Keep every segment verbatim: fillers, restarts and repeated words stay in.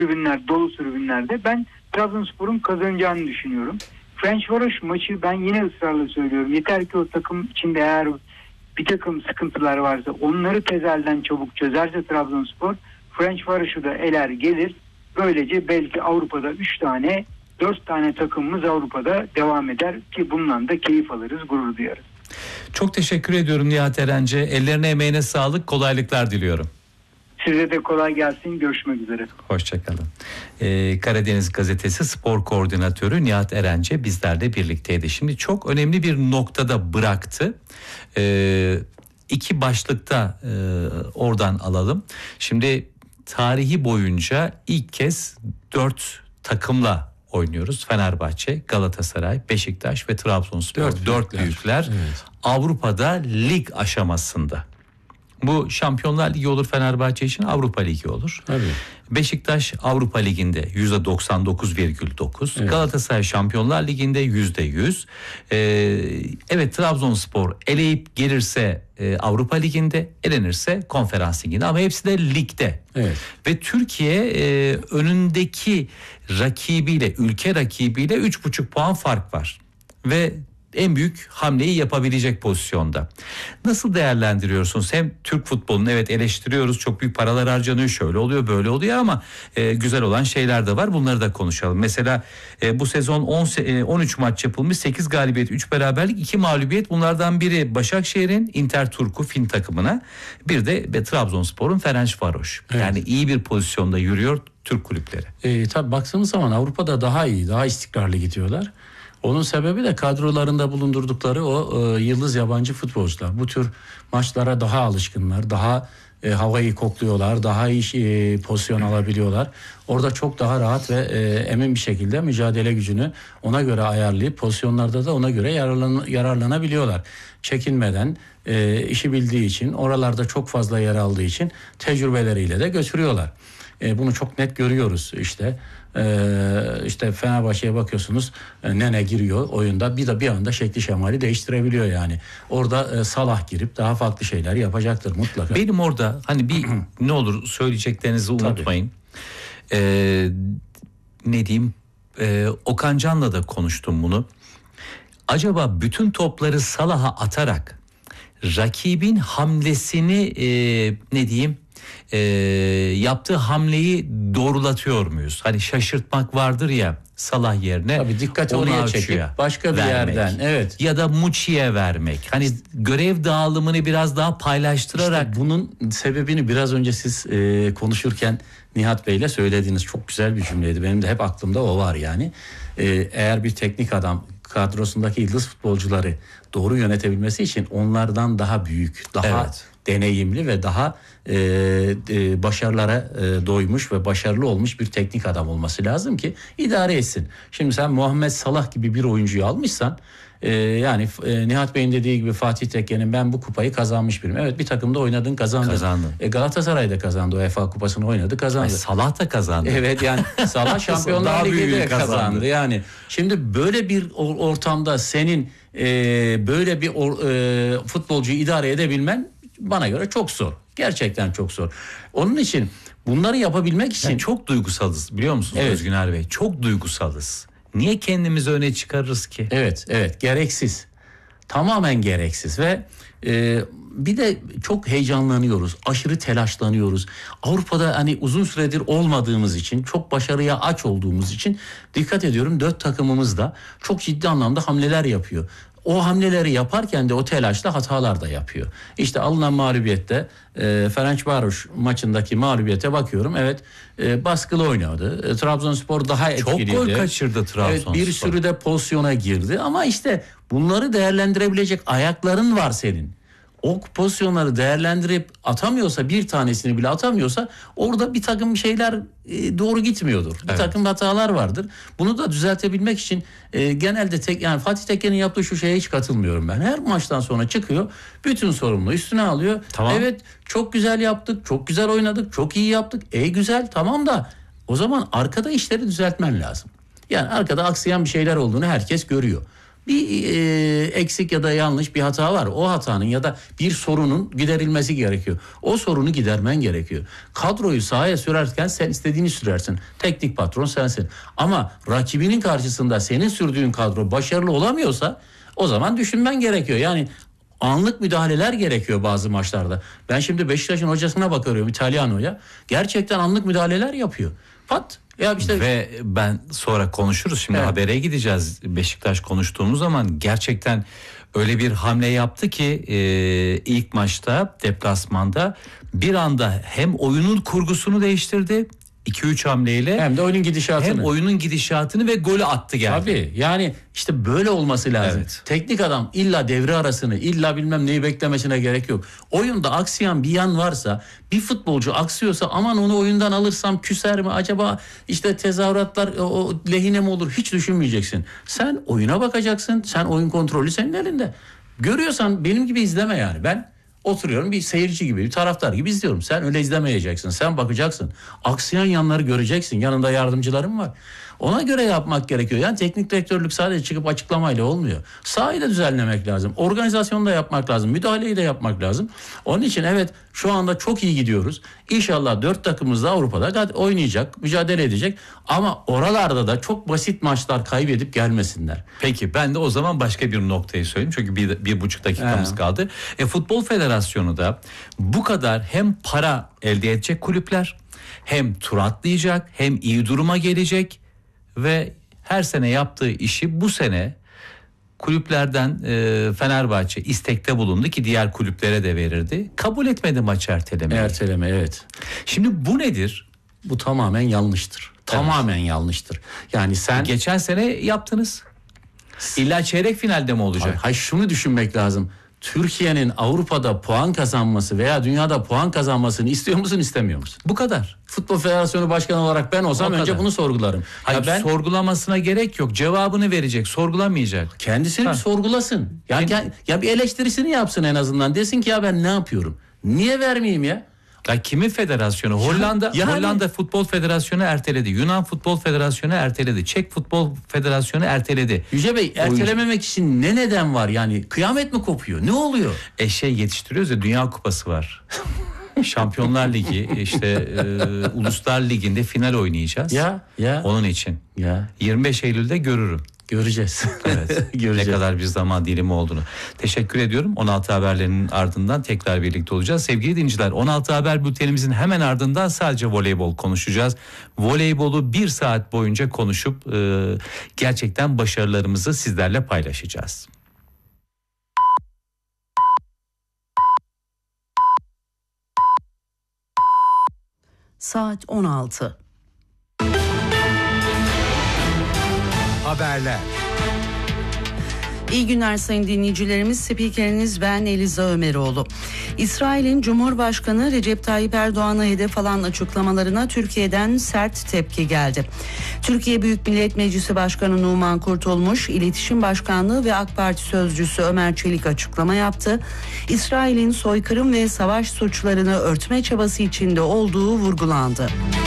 tribünler, dolu tribünlerde ben Trabzonspor'un kazanacağını düşünüyorum. Ferencvaroş maçı ben yine ısrarla söylüyorum. Yeter ki o takım içinde eğer bir takım sıkıntılar varsa onları tezelden çabuk çözerse Trabzonspor, Ferencvaroş'u da eler gelir. Böylece belki Avrupa'da üç tane, dört tane takımımız Avrupa'da devam eder ki bundan da keyif alırız, gurur duyarız. Çok teşekkür ediyorum Nihat Erenci. Ellerine emeğine sağlık, kolaylıklar diliyorum. Size de kolay gelsin. Görüşmek üzere. Hoşçakalın. Ee, Karadeniz Gazetesi Spor Koordinatörü Nihat Erenci bizlerle birlikteydi. Şimdi çok önemli bir noktada bıraktı. Ee, iki başlıkta e, oradan alalım. Şimdi tarihi boyunca ilk kez dört takımla oynuyoruz. Fenerbahçe, Galatasaray, Beşiktaş ve Trabzonspor. Dört, dört büyükler, büyükler evet. Avrupa'da lig aşamasında. Bu Şampiyonlar Ligi olur Fenerbahçe için, Avrupa Ligi olur. Tabii. Beşiktaş Avrupa Ligi'nde yüzde doksan dokuz virgül dokuz, evet. Galatasaray Şampiyonlar Ligi'nde yüzde yüz. Ee, evet, Trabzonspor eleyip gelirse e, Avrupa Ligi'nde, elenirse Konferans Ligi'nde, ama hepsi de ligde. Evet. Ve Türkiye e, önündeki rakibiyle, ülke rakibiyle üç buçuk puan fark var. Ve en büyük hamleyi yapabilecek pozisyonda. Nasıl değerlendiriyorsunuz? Hem Türk futbolunu evet eleştiriyoruz, çok büyük paralar harcanıyor, şöyle oluyor böyle oluyor, ama e, güzel olan şeyler de var, bunları da konuşalım. Mesela e, bu sezon on, on üç maç yapılmış, sekiz galibiyet, üç beraberlik, iki mağlubiyet. Bunlardan biri Başakşehir'in Inter Turku Fin takımına, bir de ve Trabzonspor'un Ferencvaroş. Evet. Yani iyi bir pozisyonda yürüyor Türk kulüpleri. E, tabii baktığımız zaman Avrupa'da daha iyi, daha istikrarlı gidiyorlar. Onun sebebi de kadrolarında bulundurdukları o e, yıldız yabancı futbolcular. Bu tür maçlara daha alışkınlar, daha e, havayı kokluyorlar, daha iyi e, pozisyon alabiliyorlar. Orada çok daha rahat ve e, emin bir şekilde mücadele gücünü ona göre ayarlayıp pozisyonlarda da ona göre yararlan, yararlanabiliyorlar. Çekinmeden, e, işi bildiği için, oralarda çok fazla yer aldığı için tecrübeleriyle de götürüyorlar. E, bunu çok net görüyoruz işte. Ee, işte Fenerbahçe'ye bakıyorsunuz, e, Nene giriyor oyunda, bir de bir anda şekli şemali değiştirebiliyor yani. Orada e, Salah girip daha farklı şeyler yapacaktır mutlaka. Benim orada hani bir ne olur söyleyeceklerinizi unutmayın. Ee, ne diyeyim? Ee, Okan Can'la da konuştum bunu. Acaba bütün topları Salah'a atarak rakibin hamlesini e, ne diyeyim? E, yaptığı hamleyi doğrulatıyor muyuz? Hani şaşırtmak vardır ya, Salah yerine. Tabii dikkati oraya çekip başka bir vermek, yerden. Evet. Ya da Muçi'ye vermek. Hani görev dağılımını biraz daha paylaştırarak. İşte bunun sebebini biraz önce siz e, konuşurken Nihat Bey'le söylediğiniz çok güzel bir cümleydi. Benim de hep aklımda o var yani. E, eğer bir teknik adam kadrosundaki yıldız futbolcuları doğru yönetebilmesi için onlardan daha büyük, daha evet. deneyimli ve daha e, e, başarılara e, doymuş ve başarılı olmuş bir teknik adam olması lazım ki idare etsin. Şimdi sen Muhammed Salah gibi bir oyuncuyu almışsan e, yani e, Nihat Bey'in dediği gibi Fatih Tekke'nin ben bu kupayı kazanmış biriyim. Evet, bir takımda oynadın, kazandın. Kazandın. E, Galatasaray'da kazandı, U E F A kupasını oynadı, kazandı. Ay, Salah da kazandı. Evet yani Salah Şampiyonlar Ligi'de kazandı. kazandı. Yani şimdi böyle bir ortamda senin e, böyle bir or, e, futbolcuyu idare edebilmen bana göre çok zor. Gerçekten çok zor. Onun için bunları yapabilmek için... Yani çok duygusalız biliyor musunuz evet. Özgüner Bey? Çok duygusalız. Niye kendimizi öne çıkarırız ki? Evet, evet. Gereksiz. Tamamen gereksiz ve e, bir de çok heyecanlanıyoruz. Aşırı telaşlanıyoruz. Avrupa'da hani uzun süredir olmadığımız için, çok başarıya aç olduğumuz için dikkat ediyorum dört takımımız da çok ciddi anlamda hamleler yapıyor. O hamleleri yaparken de o telaşla hatalar da yapıyor. İşte alınan mağlubiyette e, Ferencvaroş maçındaki mağlubiyete bakıyorum. Evet e, baskılı oynadı. E, Trabzonspor daha etkiliydi. Çok gol kaçırdı Trabzonspor. Evet, bir sürü de pozisyona girdi ama işte bunları değerlendirebilecek ayakların var senin. O pozisyonları değerlendirip atamıyorsa, bir tanesini bile atamıyorsa orada bir takım şeyler e, doğru gitmiyordur. Bir evet. takım hatalar vardır. Bunu da düzeltebilmek için e, genelde tek yani Fatih Tekke'nin yaptığı şu şeye hiç katılmıyorum ben. Her maçtan sonra çıkıyor, bütün sorumluluğu üstüne alıyor. Tamam. Evet, çok güzel yaptık, çok güzel oynadık, çok iyi yaptık. E güzel, tamam da o zaman arkada işleri düzeltmen lazım. Yani arkada aksayan bir şeyler olduğunu herkes görüyor. bir e, eksik ya da yanlış bir hata var. O hatanın ya da bir sorunun giderilmesi gerekiyor. O sorunu gidermen gerekiyor. Kadroyu sahaya sürerken sen istediğini sürersin. Teknik patron sensin. Ama rakibinin karşısında senin sürdüğün kadro başarılı olamıyorsa o zaman düşünmen gerekiyor. Yani anlık müdahaleler gerekiyor bazı maçlarda. Ben şimdi Beşiktaş'ın hocasına bakıyorum, İtalyano'ya. Gerçekten anlık müdahaleler yapıyor. Pat. Ya işte... Ve ben sonra konuşuruz. Şimdi evet. habere gideceğiz. Beşiktaş konuştuğumuz zaman gerçekten öyle bir hamle yaptı ki e, ilk maçta deplasmanda bir anda hem oyunun kurgusunu değiştirdi. iki üç hamleyle hem de oyunun gidişatını. Hem oyunun gidişatını ve golü attı geldi. Tabii yani işte böyle olması lazım. Evet. Teknik adam illa devre arasını, illa bilmem neyi beklemesine gerek yok. Oyunda aksayan bir yan varsa, bir futbolcu aksıyorsa aman onu oyundan alırsam küser mi acaba, işte tezahüratlar o lehine mi olur, hiç düşünmeyeceksin. Sen oyuna bakacaksın. Sen oyun kontrolü senin elinde. Görüyorsan benim gibi izleme yani. Ben oturuyorum bir seyirci gibi, bir taraftar gibi izliyorum. Sen öyle izlemeyeceksin. Sen bakacaksın. Aksayan yanları göreceksin. Yanında yardımcılarım var. Ona göre yapmak gerekiyor. Yani teknik direktörlük sadece çıkıp açıklamayla olmuyor. Sahayı da düzenlemek lazım. Organizasyonu da yapmak lazım. Müdahaleyi de yapmak lazım. Onun için evet şu anda çok iyi gidiyoruz. İnşallah dört takımımız da Avrupa'da oynayacak, mücadele edecek. Ama oralarda da çok basit maçlar kaybedip gelmesinler. Peki ben de o zaman başka bir noktayı söyleyeyim. Çünkü bir, bir buçuk dakikamız He. kaldı. E, Futbol Federasyonu da bu kadar hem para elde edecek kulüpler, hem tur atlayacak, hem iyi duruma gelecek ve her sene yaptığı işi bu sene kulüplerden e, Fenerbahçe istekte bulundu ki diğer kulüplere de verirdi. Kabul etmedi maç ertelemeyi. Erteleme evet. Şimdi bu nedir? Bu tamamen yanlıştır. Evet. Tamamen yanlıştır. Yani sen geçen sene yaptınız. İlla çeyrek finalde mi olacak? Hayır, hayır şunu düşünmek lazım. Türkiye'nin Avrupa'da puan kazanması veya dünyada puan kazanmasını istiyor musun, istemiyor musun? Bu kadar. Futbol Federasyonu Başkanı olarak ben olsam önce bunu sorgularım. Hayır, ya ben sorgulamasına gerek yok. Cevabını verecek, sorgulamayacak. Kendisini bir sorgulasın. Ya, ya ya bir eleştirisini yapsın en azından. Desin ki ya ben ne yapıyorum? Niye vermeyeyim ya? Ya kimin federasyonu? Hollanda yani, Hollanda Futbol Federasyonu erteledi. Yunan Futbol Federasyonu erteledi. Çek Futbol Federasyonu erteledi. Yüce Bey ertelememek için ne neden var yani? Kıyamet mi kopuyor? Ne oluyor? E şey yetiştiriyoruz ya, Dünya Kupası var. Şampiyonlar Ligi, işte e, Uluslar Ligi'nde final oynayacağız. Ya ya. Onun için. Ya. yirmi beş Eylül'de görürüm. Göreceğiz. Evet. Göreceğiz. Ne kadar bir zaman dilimi olduğunu. Teşekkür ediyorum. on altı haberlerinin ardından tekrar birlikte olacağız. Sevgili dinleyiciler, on altı haber bültenimizin hemen ardından sadece voleybol konuşacağız. Voleybolu bir saat boyunca konuşup e, gerçekten başarılarımızı sizlerle paylaşacağız. Saat on altı. Haberler. İyi günler sayın dinleyicilerimiz. Spikeriniz ben Eliza Ömeroğlu. İsrail'in Cumhurbaşkanı Recep Tayyip Erdoğan'a hedef alan açıklamalarına Türkiye'den sert tepki geldi. Türkiye Büyük Millet Meclisi Başkanı Numan Kurtulmuş, İletişim Başkanlığı ve AK Parti Sözcüsü Ömer Çelik açıklama yaptı. İsrail'in soykırım ve savaş suçlarını örtme çabası içinde olduğu vurgulandı.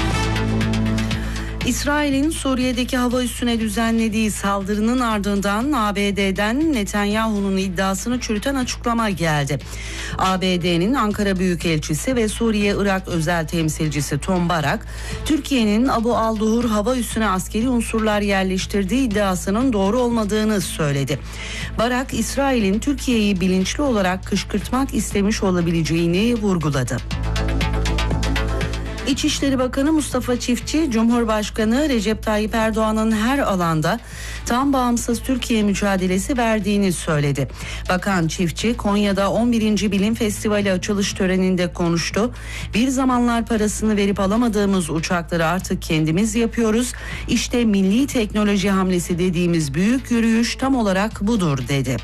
İsrail'in Suriye'deki hava üssüne düzenlediği saldırının ardından A B D'den Netanyahu'nun iddiasını çürüten açıklama geldi. A B D'nin Ankara Büyükelçisi ve Suriye-Irak özel temsilcisi Tom Barak, Türkiye'nin Abu al-Duhur hava üssüne askeri unsurlar yerleştirdiği iddiasının doğru olmadığını söyledi. Barak, İsrail'in Türkiye'yi bilinçli olarak kışkırtmak istemiş olabileceğini vurguladı. İçişleri Bakanı Mustafa Çiftçi, Cumhurbaşkanı Recep Tayyip Erdoğan'ın her alanda tam bağımsız Türkiye mücadelesi verdiğini söyledi. Bakan Çiftçi, Konya'da on birinci Bilim Festivali açılış töreninde konuştu. Bir zamanlar parasını verip alamadığımız uçakları artık kendimiz yapıyoruz. İşte milli teknoloji hamlesi dediğimiz büyük yürüyüş tam olarak budur dedi.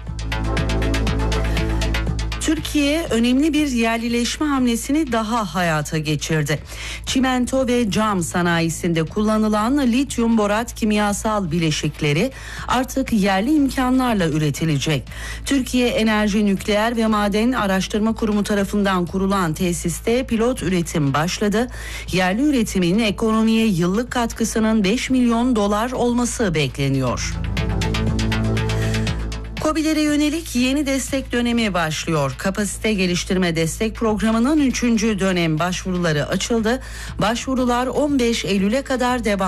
Türkiye önemli bir yerlileşme hamlesini daha hayata geçirdi. Çimento ve cam sanayisinde kullanılan lityum borat kimyasal bileşikleri artık yerli imkanlarla üretilecek. Türkiye Enerji Nükleer ve Maden Araştırma Kurumu tarafından kurulan tesiste pilot üretim başladı. Yerli üretimin ekonomiye yıllık katkısının beş milyon dolar olması bekleniyor. KOBİ'lere yönelik yeni destek dönemi başlıyor. Kapasite geliştirme destek programının üçüncü dönem başvuruları açıldı. Başvurular on beş Eylül'e kadar devam